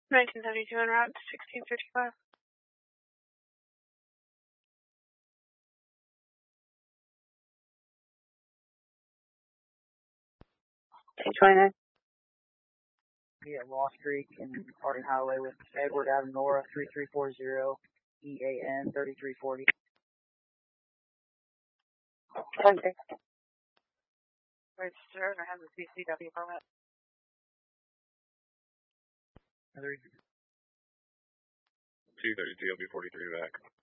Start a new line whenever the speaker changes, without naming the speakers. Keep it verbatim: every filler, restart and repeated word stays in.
nineteen seventy-two en route to sixteen fifty-five.
eight twenty-nine.
Be at Lost Creek and Harding Highway with Edward Avenora three three four zero E A N thirty-three forty.
Okay.
Registered, I have the C C W permit.
Another
two thirty-two, I'll be forty-three back.